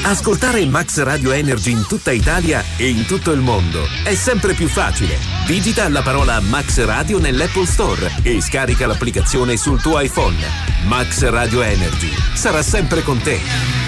Ascoltare Max Radio Energy in tutta Italia e in tutto il mondo è sempre più facile. Digita la parola Max Radio nell'Apple Store e scarica l'applicazione sul tuo iPhone. Max Radio Energy sarà sempre con te.